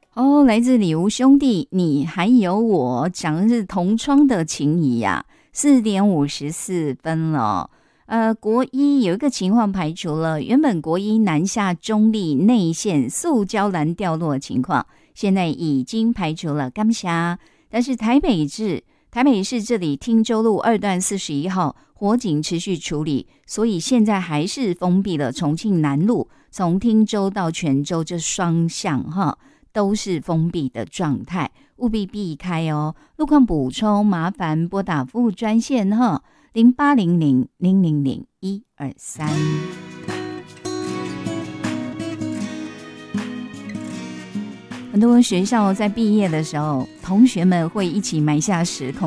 哦，来自礼物兄弟，你还有我，讲的是同窗的情谊呀、4:54了。国一有一个情况排除了，原本国一南下中立内线塑胶篮掉落的情况，现在已经排除了甘霞，但是台北市这里汀州路2段41号火警持续处理，所以现在还是封闭了重庆南路，从汀州到泉州这双向哈。都是封闭的状态，务必避开哦。路况补充，麻烦拨打服务专线哈，0800-000-123。很多学校在毕业的时候，同学们会一起埋下石头。